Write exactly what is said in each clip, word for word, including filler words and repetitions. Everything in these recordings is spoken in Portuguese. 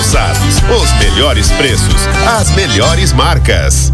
Calçados, os melhores preços, as melhores marcas.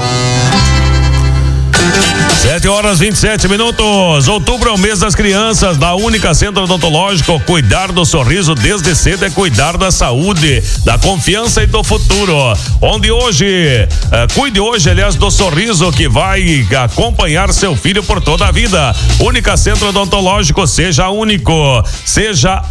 sete horas e vinte e sete minutos. Outubro é o mês das crianças. Na Única Centro Odontológico, cuidar do sorriso desde cedo é cuidar da saúde, da confiança e do futuro. Onde hoje, eh, cuide hoje, aliás, do sorriso que vai acompanhar seu filho por toda a vida. Única Centro Odontológico, seja único, seja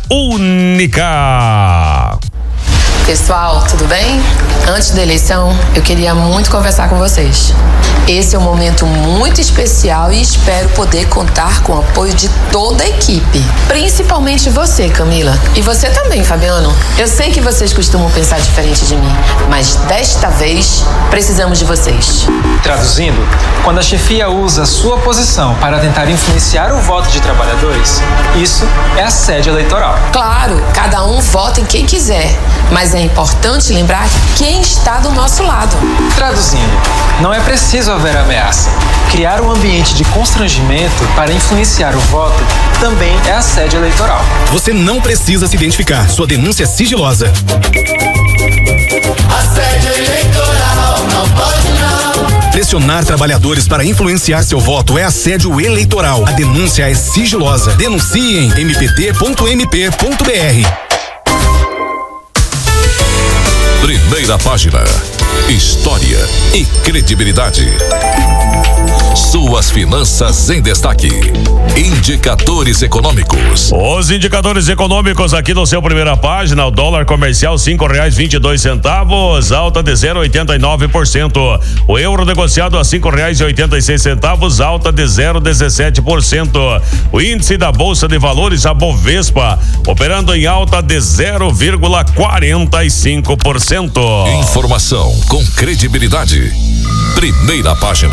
única. Pessoal, tudo bem? Antes da eleição, eu queria muito conversar com vocês. Esse é um momento muito especial e espero poder contar com o apoio de toda a equipe. Principalmente você, Camila. E você também, Fabiano. Eu sei que vocês costumam pensar diferente de mim, mas desta vez, precisamos de vocês. Traduzindo, quando a chefia usa a sua posição para tentar influenciar o voto de trabalhadores, isso é assédio eleitoral. Claro, cada um vota em quem quiser, mas é importante lembrar quem está do nosso lado. Traduzindo, não é preciso haver ameaça. Criar um ambiente de constrangimento para influenciar o voto também é assédio eleitoral. Você não precisa se identificar. Sua denúncia é sigilosa. Assédio eleitoral, não pode não. Pressionar trabalhadores para influenciar seu voto é assédio eleitoral. A denúncia é sigilosa. Denuncie em m p t ponto m p ponto b r. Primeira página. História e credibilidade. Suas finanças em destaque. Indicadores econômicos. Os indicadores econômicos aqui no seu primeira página. O dólar comercial cinco reais vinte e dois centavos, alta de zero vírgula oitenta e nove por cento. O euro negociado a cinco reais e oitenta e seis centavos, alta de zero vírgula dezessete por cento. O índice da Bolsa de Valores, a Bovespa, operando em alta de zero vírgula quarenta e cinco por cento. Informação com credibilidade. Primeira página.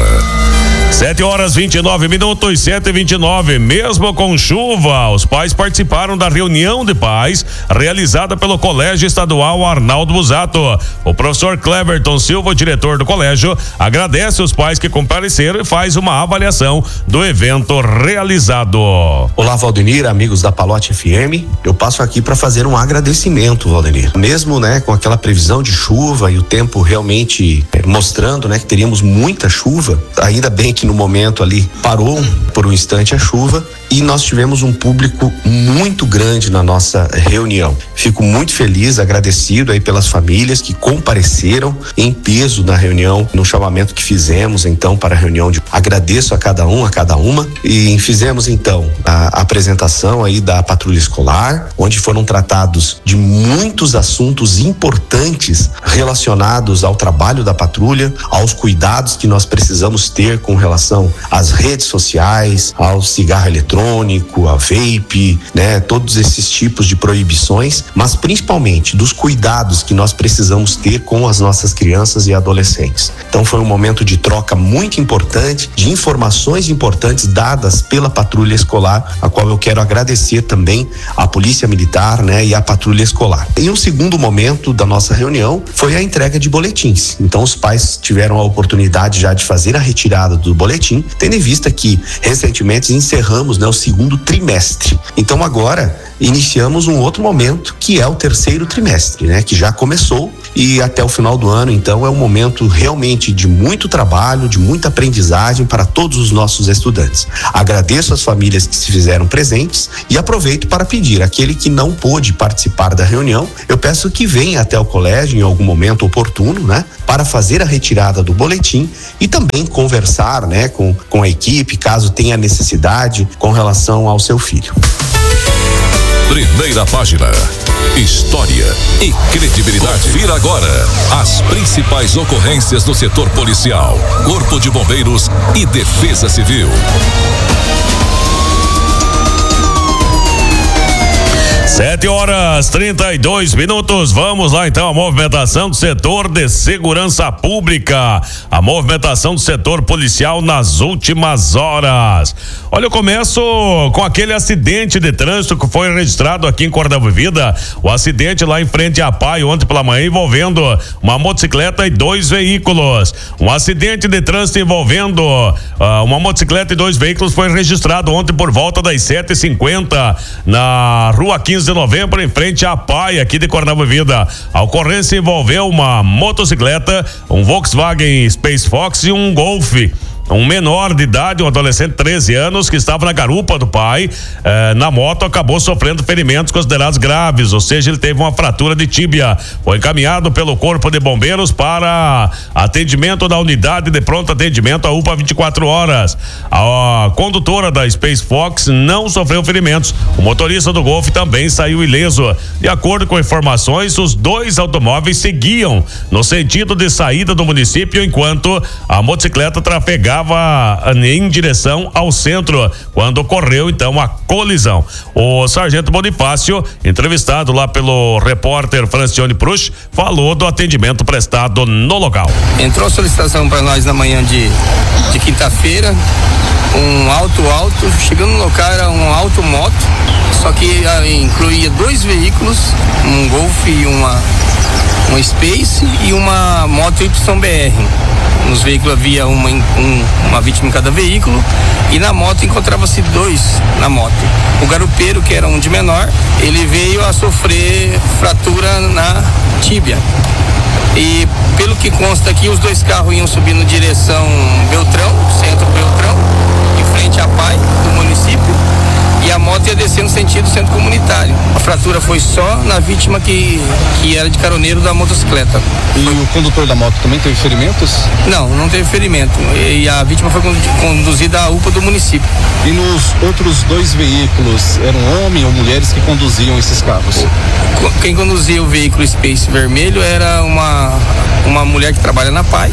sete horas vinte e nove minutos, sete e vinte e nove. Mesmo com chuva, os pais participaram da reunião de pais realizada pelo Colégio Estadual Arnaldo Busato. O professor Cleverton Silva, diretor do colégio, agradece os pais que compareceram e faz uma avaliação do evento realizado. Olá, Valdenir, amigos da Palote F M. Eu passo aqui para fazer um agradecimento, Valdenir. Mesmo, né, com aquela previsão de chuva e o tempo realmente é, mostrando, né, que teríamos muita chuva, ainda bem que no momento ali parou por um instante a chuva e nós tivemos um público muito grande na nossa reunião. Fico muito feliz, agradecido aí pelas famílias que compareceram em peso na reunião, no chamamento que fizemos então para a reunião de... Agradeço a cada um, a cada uma, e fizemos então a apresentação aí da patrulha escolar, onde foram tratados de muitos assuntos importantes relacionados ao trabalho da patrulha, aos cuidados que nós precisamos ter com relação às redes sociais, ao cigarro eletrônico, a vape, né, todos esses tipos de proibições, mas principalmente dos cuidados que nós precisamos ter com as nossas crianças e adolescentes. Então foi um momento de troca muito importante, de informações importantes dadas pela patrulha escolar, a qual eu quero agradecer também à Polícia Militar, né, e à patrulha escolar. Em um segundo momento da nossa reunião foi a entrega de boletins. Então os pais tiveram a oportunidade já de fazer a retirada do boletim, tendo em vista que recentemente encerramos, né, o segundo trimestre. Então agora iniciamos um outro momento que é o terceiro trimestre, né, que já começou e até o final do ano, então é um momento realmente de muito trabalho, de muita aprendizagem para todos os nossos estudantes. Agradeço às famílias que se fizeram presentes e aproveito para pedir aquele que não pôde participar da reunião, eu peço que venha até o colégio em algum momento oportuno, né, para fazer a retirada do boletim e também conversar, né, com, com a equipe, caso tenha necessidade com relação ao seu filho. Primeira página. História e credibilidade. Confira agora as principais ocorrências do setor policial, Corpo de Bombeiros e Defesa Civil. Sete horas trinta e dois minutos. Vamos lá então, a movimentação do setor de segurança pública, a movimentação do setor policial nas últimas horas. Olha, eu começo com aquele acidente de trânsito que foi registrado aqui em Cordovida. O acidente lá em frente à P A I ontem pela manhã envolvendo uma motocicleta e dois veículos. Um acidente de trânsito envolvendo uh, uma motocicleta e dois veículos foi registrado ontem por volta das sete e cinquenta na Rua Quinta quinze de novembro, em frente à P A I, aqui de Coronel Vida. A ocorrência envolveu uma motocicleta, um Volkswagen Space Fox e um Golf. Um menor de idade, um adolescente de treze anos, que estava na garupa do pai, eh, na moto, acabou sofrendo ferimentos considerados graves, ou seja, ele teve uma fratura de tíbia. Foi encaminhado pelo Corpo de Bombeiros para atendimento da unidade de pronto atendimento, a U P A vinte e quatro horas. A, a condutora da Space Fox não sofreu ferimentos. O motorista do Golf também saiu ileso. De acordo com informações, os dois automóveis seguiam no sentido de saída do município, enquanto a motocicleta trafegava em direção ao centro, quando ocorreu então a colisão. O sargento Bonifácio, entrevistado lá pelo repórter Francione Prush, falou do atendimento prestado no local. Entrou a solicitação para nós na manhã de, de quinta-feira, um auto alto, chegando no local era um auto moto, só que ah, incluía dois veículos, um Golf e uma, uma Space e uma moto Y B R. Nos veículos havia uma, um, uma vítima em cada veículo e na moto encontrava-se dois na moto. O garupeiro, que era um de menor, ele veio a sofrer fratura na tíbia. E pelo que consta aqui, os dois carros iam subindo em direção Beltrão, centro Beltrão, em frente à P A I do município, e a moto ia descer no sentido centro comunitário. A fratura foi só na vítima que, que era de caroneiro da motocicleta. E o condutor da moto também teve ferimentos? Não, não teve ferimento. E a vítima foi conduzida à U P A do município. E nos outros dois veículos, eram homens ou mulheres que conduziam esses carros? Quem conduzia o veículo Space vermelho era uma, uma mulher que trabalha na P A I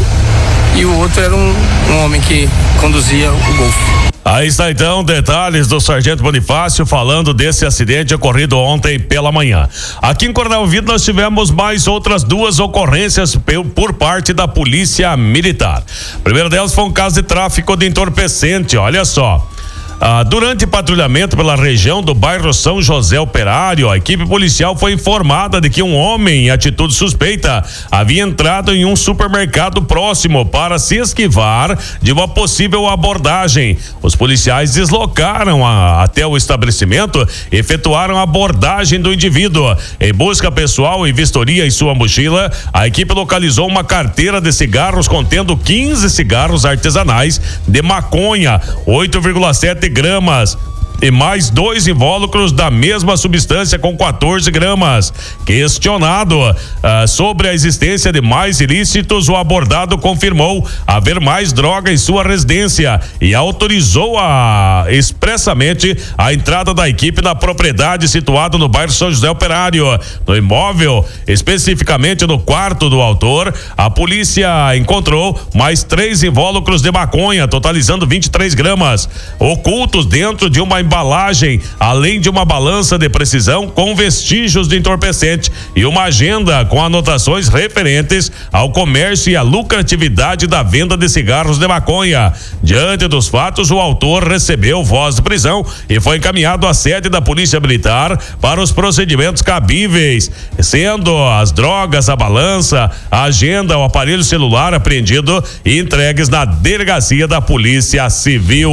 e o outro era um, um homem que conduzia o Golf. Aí está então detalhes do sargento Bonifácio falando desse acidente ocorrido ontem pela manhã. Aqui em Coronel Vida nós tivemos mais outras duas ocorrências por parte da Polícia Militar. A primeira delas foi um caso de tráfico de entorpecente, olha só. Ah, durante patrulhamento pela região do bairro São José Operário, a equipe policial foi informada de que um homem em atitude suspeita havia entrado em um supermercado próximo para se esquivar de uma possível abordagem. Os policiais deslocaram a, até o estabelecimento e efetuaram a abordagem do indivíduo. Em busca pessoal e vistoria em sua mochila, a equipe localizou uma carteira de cigarros contendo quinze cigarros artesanais de maconha, oito vírgula sete gramas, e mais dois invólucros da mesma substância com quatorze gramas. Questionado uh, sobre a existência de mais ilícitos, o abordado confirmou haver mais droga em sua residência e autorizou a, expressamente a entrada da equipe na propriedade situada no bairro São José Operário. No imóvel, especificamente no quarto do autor, a polícia encontrou mais três invólucros de maconha, totalizando vinte e três gramas, ocultos dentro de uma embalagem, além de uma balança de precisão com vestígios de entorpecente e uma agenda com anotações referentes ao comércio e à lucratividade da venda de cigarros de maconha. Diante dos fatos, o autor recebeu voz de prisão e foi encaminhado à sede da Polícia Militar para os procedimentos cabíveis, sendo as drogas, a balança, a agenda, o aparelho celular apreendido e entregues na delegacia da Polícia Civil.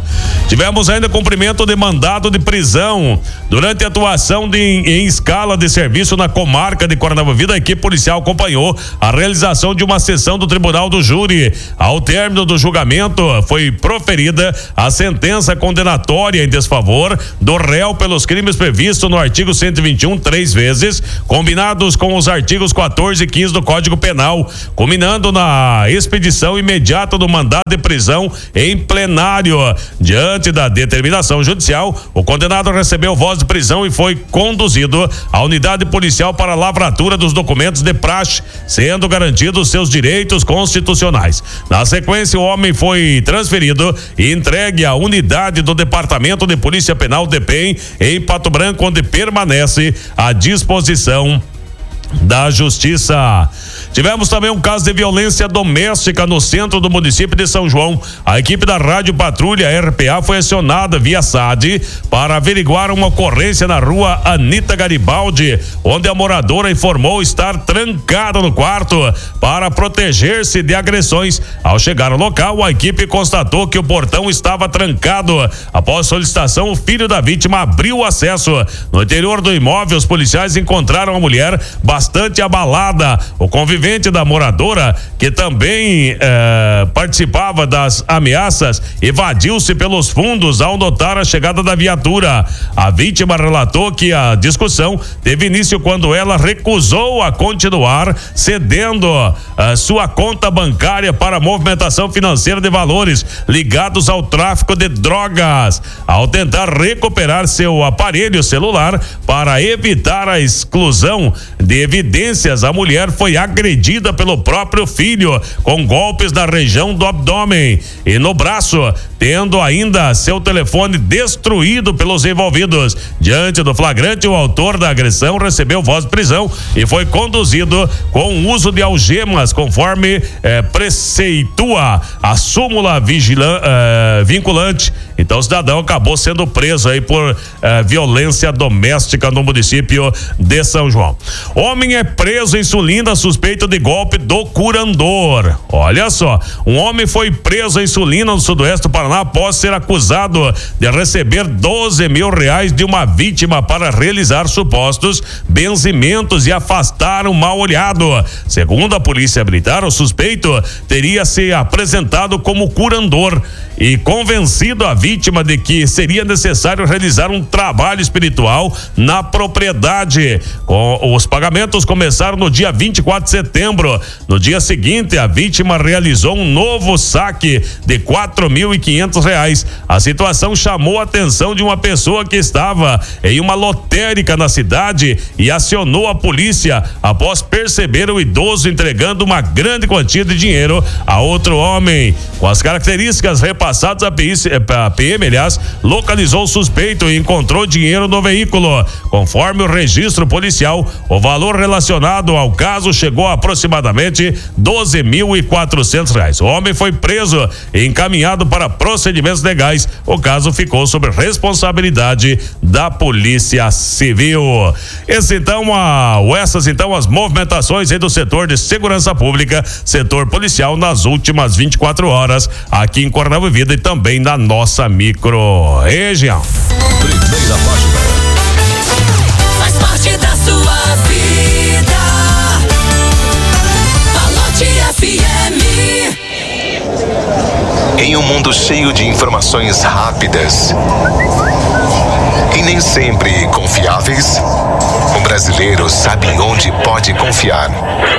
Tivemos ainda cumprimento de mandado de prisão durante a atuação de, em escala de serviço na comarca de Coronel Vida. A equipe policial acompanhou a realização de uma sessão do Tribunal do Júri. Ao término do julgamento, foi proferida a sentença condenatória em desfavor do réu pelos crimes previstos no artigo cento e vinte e um, três vezes, combinados com os artigos quatorze e quinze do Código Penal, culminando na expedição imediata do mandado de prisão em plenário. Diante da determinação judicial, o condenado recebeu voz de prisão e foi conduzido à unidade policial para a lavratura dos documentos de praxe, sendo garantidos seus direitos constitucionais. Na sequência, o homem foi transferido e entregue à unidade do Departamento de Polícia Penal D E P E M em Pato Branco, onde permanece à disposição da Justiça. Tivemos também um caso de violência doméstica no centro do município de São João. A equipe da Rádio Patrulha R P A foi acionada via S A D para averiguar uma ocorrência na rua Anita Garibaldi, onde a moradora informou estar trancada no quarto para proteger-se de agressões. Ao chegar ao local, a equipe constatou que o portão estava trancado. Após solicitação, o filho da vítima abriu o acesso. No interior do imóvel, os policiais encontraram a mulher bastante abalada. O convivente da moradora, que também eh, participava das ameaças, evadiu-se pelos fundos ao notar a chegada da viatura. A vítima relatou que a discussão teve início quando ela recusou a continuar, cedendo a sua conta bancária para a movimentação financeira de valores ligados ao tráfico de drogas. Ao tentar recuperar seu aparelho celular para evitar a exclusão de evidências, a mulher foi agredida pelo próprio filho com golpes na região do abdômen e no braço, tendo ainda seu telefone destruído pelos envolvidos. Diante do flagrante, o autor da agressão recebeu voz de prisão e foi conduzido com o uso de algemas, conforme eh, preceitua a súmula vigilan, eh, vinculante. Então o cidadão acabou sendo preso aí por eh, violência doméstica no município de São João. Homem é preso em Sulinda suspeito de golpe do curandor. Olha só, um homem foi preso em Sulinda, no sudoeste do Paraná, após ser acusado de receber doze mil reais de uma vítima para realizar supostos benzimentos e afastar um mal-olhado. Segundo a polícia militar, o suspeito teria se apresentado como curandor e convencido a vítima de que seria necessário realizar um trabalho espiritual na propriedade. Com, os pagamentos começaram no dia vinte e quatro de setembro. No dia seguinte, a vítima realizou um novo saque de quatro mil e quinhentos reais. A situação chamou a atenção de uma pessoa que estava em uma lotérica na cidade e acionou a polícia após perceber o idoso entregando uma grande quantia de dinheiro a outro homem. Com as características repassadas, a P M, aliás, localizou o suspeito e encontrou dinheiro no veículo. Conforme o registro policial, o valor relacionado ao caso chegou a aproximadamente doze mil e quatrocentos reais. O homem foi preso e encaminhado para procedimentos legais. O caso ficou sob responsabilidade da Polícia Civil. Esse então, a, essas então as movimentações aí do setor de segurança pública, setor policial nas últimas vinte e quatro horas aqui em Coronel Vida e também na nossa micro região. Primeira página. Faz parte da sua vida. Palote F M. Em um mundo cheio de informações rápidas e nem sempre confiáveis, o brasileiro sabe onde pode confiar.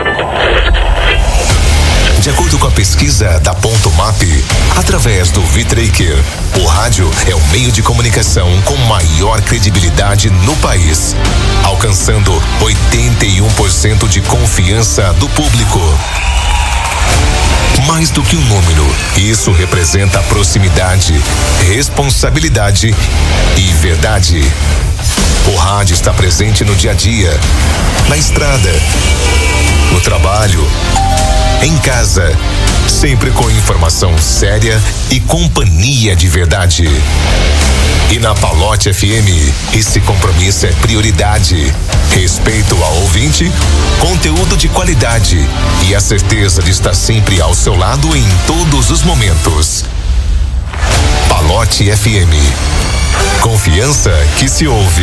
De acordo com a pesquisa da Ponto Map, através do Vitraker, o rádio é o meio de comunicação com maior credibilidade no país, alcançando oitenta e um por cento de confiança do público. Mais do que um número, isso representa proximidade, responsabilidade e verdade. O rádio está presente no dia a dia, na estrada, no trabalho, em casa, sempre com informação séria e companhia de verdade. E na Palote F M, esse compromisso é prioridade. Respeito ao ouvinte, conteúdo de qualidade e a certeza de estar sempre ao seu lado em todos os momentos. Palote F M. Confiança que se ouve.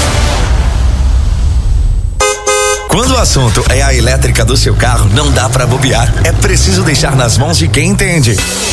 Quando o assunto é a elétrica do seu carro, não dá pra bobear. É preciso deixar nas mãos de quem entende.